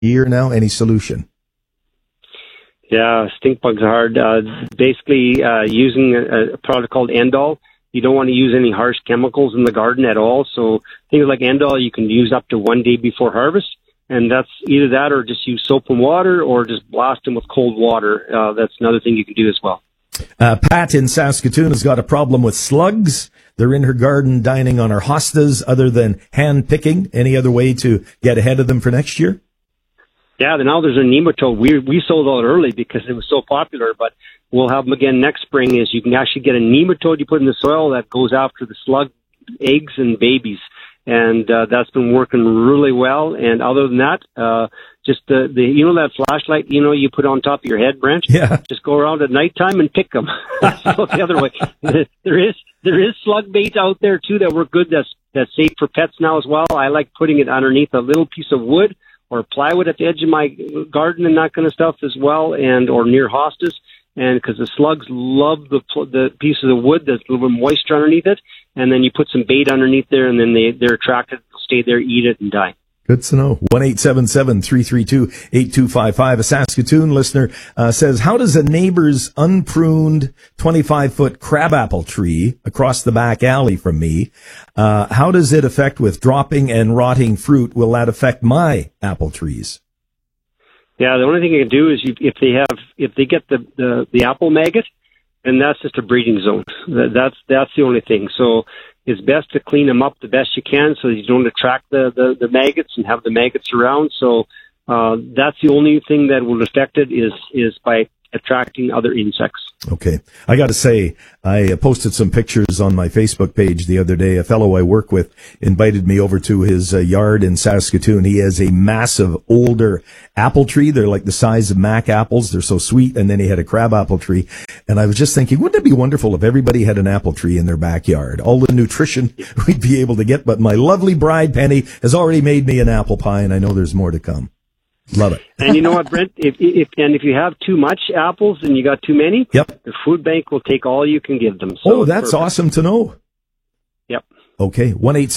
year now. Any solution? Yeah, stink bugs are hard. Basically, using a product called Endol. You don't want to use any harsh chemicals in the garden at all. So things like Endol you can use up to 1 day before harvest. And that's either that or just use soap and water or just blast them with cold water. That's another thing you can do as well. Pat in Saskatoon has got a problem with slugs. They're in her garden dining on her hostas other than hand picking. Any other way to get ahead of them for next year? Yeah, now there's a nematode. We sold out early because it was so popular, but we'll have them again next spring. Is you can actually get a nematode you put in the soil that goes after the slug eggs and babies. And that's been working really well. And other than that, just the that flashlight you put on top of your head, Brent. Yeah. Just go around at nighttime and pick them. So the other way, there is slug bait out there too that work good. That's safe for pets now as well. I like putting it underneath a little piece of wood or plywood at the edge of my garden and that kind of stuff as well, or near hostas. And because the slugs love the pieces of wood that's a little bit moisture underneath it, and then you put some bait underneath there, and then they're attracted, stay there, eat it, and die. Good to know. 1-877-332-8255. A Saskatoon listener says, how does a neighbor's unpruned 25-foot crabapple tree across the back alley from me, how does it affect with dropping and rotting fruit? Will that affect my apple trees? Yeah, the only thing you can do is if they get the apple maggot, then that's just a breeding zone. That's the only thing. So it's best to clean them up the best you can so that you don't attract the maggots and have the maggots around. So that's the only thing that will affect it is by attracting other insects. Okay. I got to say, I posted some pictures on my Facebook page the other day. A fellow I work with invited me over to his yard in Saskatoon. He has a massive older apple tree. They're like the size of Mac apples. They're so sweet. And then he had a crab apple tree. And I was just thinking, wouldn't it be wonderful if everybody had an apple tree in their backyard? All the nutrition we'd be able to get. But my lovely bride, Penny, has already made me an apple pie, and I know there's more to come. Love it. And you know what, Brent? If you have too much apples and you got too many, yep, the food bank will take all you can give them. So that's awesome to know. Yep. Okay,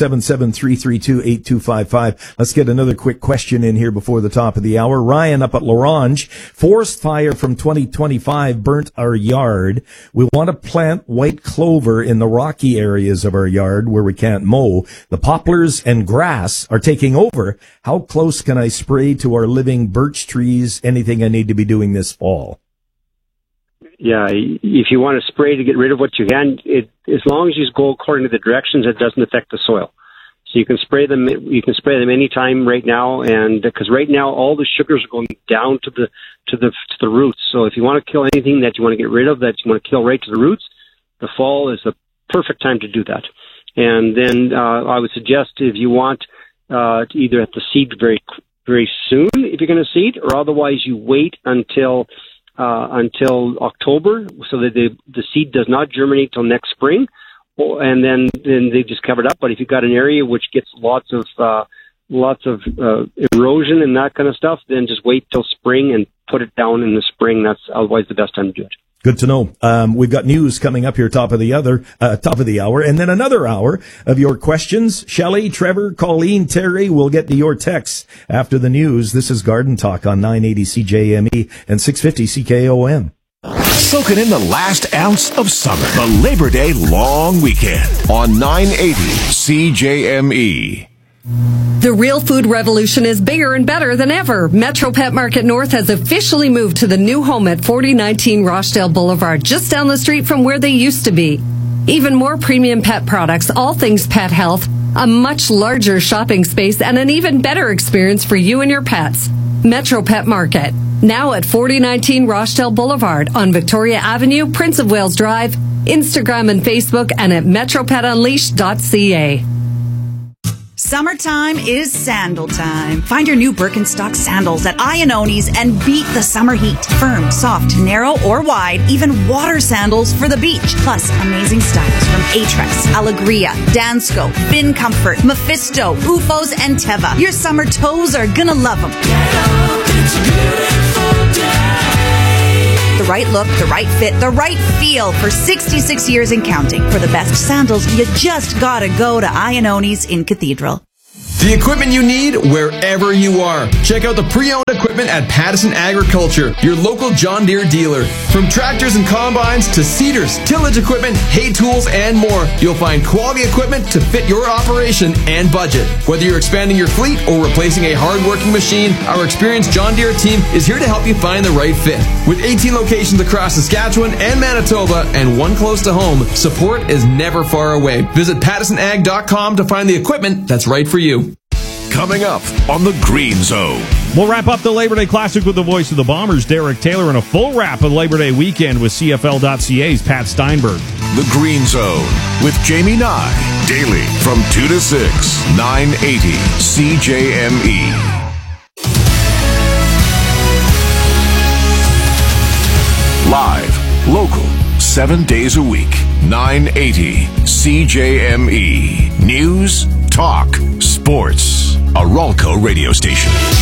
1-877-332-8255. Let's get another quick question in here before the top of the hour. Ryan up at L'Orange. Forest fire from 2025 burnt our yard. We want to plant white clover in the rocky areas of our yard where we can't mow. The poplars and grass are taking over. How close can I spray to our living birch trees? Anything I need to be doing this fall? Yeah, if you want to spray to get rid of what you can, as long as you go according to the directions, it doesn't affect the soil. So you can spray them. You can spray them anytime right now, and because right now all the sugars are going down to the roots. So if you want to kill anything that you want to get rid of, that you want to kill right to the roots, the fall is the perfect time to do that. And then I would suggest if you want to either have to seed very very soon if you're going to seed, or otherwise you wait until October, so that the seed does not germinate till next spring, and then they just cover it up. But if you've got an area which gets lots of erosion and that kind of stuff, then just wait till spring and put it down in the spring. That's otherwise the best time to do it. Good to know. We've got news coming up here, top of the hour, and then another hour of your questions. Shelley, Trevor, Colleen, Terry, we'll get to your texts after the news. This is Garden Talk on 980 CJME and 650 CKOM. Soaking in the last ounce of summer, the Labor Day long weekend on 980 CJME. The real food revolution is bigger and better than ever. Metro Pet Market North has officially moved to the new home at 4019 Rochdale Boulevard, just down the street from where they used to be. Even more premium pet products, all things pet health, a much larger shopping space, and an even better experience for you and your pets. Metro Pet Market, now at 4019 Rochdale Boulevard on Victoria Avenue, Prince of Wales Drive, Instagram and Facebook, and at metropetunleashed.ca. Summertime is sandal time. Find your new Birkenstock sandals at Iannoni's and beat the summer heat. Firm, soft, narrow, or wide, even water sandals for the beach. Plus, amazing styles from Atres, Alegria, Dansko, Bin Comfort, Mephisto, Ufos, and Teva. Your summer toes are gonna love them. The right look, the right fit, the right feel for 66 years and counting. For the best sandals, you just gotta go to Iannoni's in Cathedral. The equipment you need wherever you are. Check out the pre-owned equipment at Pattison Agriculture, your local John Deere dealer. From tractors and combines to seeders, tillage equipment, hay tools, and more, you'll find quality equipment to fit your operation and budget. Whether you're expanding your fleet or replacing a hard-working machine, our experienced John Deere team is here to help you find the right fit. With 18 locations across Saskatchewan and Manitoba and one close to home, support is never far away. Visit PattisonAg.com to find the equipment that's right for you. Coming up on the Green Zone. We'll wrap up the Labor Day Classic with the voice of the Bombers, Derek Taylor, and a full wrap of Labor Day weekend with CFL.ca's Pat Steinberg. The Green Zone with Jamie Nye. Daily from 2 to 6, 980 CJME. Live, local, 7 days a week, 980 CJME. News, talk, sports. A Ralco radio station.